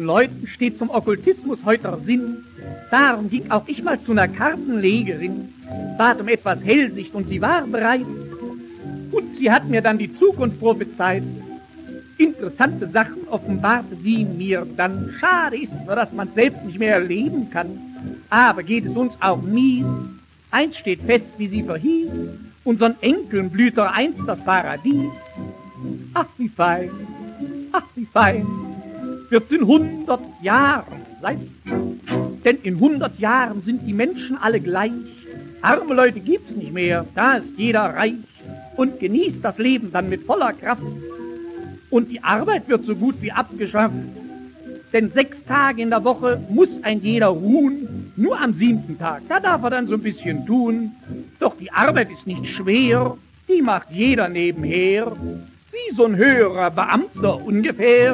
jungen Leuten steht zum Okkultismus heute Sinn. Darum ging auch ich mal zu einer Kartenlegerin, bat um etwas Hellsicht und sie war bereit. Und sie hat mir dann die Zukunft prophezeit. Interessante Sachen offenbarte sie mir dann. Schade ist nur, dass man selbst nicht mehr erleben kann. Aber geht es uns auch mies? Eins steht fest, wie sie verhieß, unseren Enkeln blüht doch einst das Paradies. Ach, wie fein, ach, wie fein, wird's in 100 Jahren sein. Denn in 100 Jahren sind die Menschen alle gleich. Arme Leute gibt's nicht mehr, da ist jeder reich und genießt das Leben dann mit voller Kraft. Und die Arbeit wird so gut wie abgeschafft. Denn 6 Tage in der Woche muss ein jeder ruhen. Nur am 7. Tag, da darf er dann so ein bisschen tun. Doch die Arbeit ist nicht schwer, die macht jeder nebenher. Wie so ein höherer Beamter ungefähr.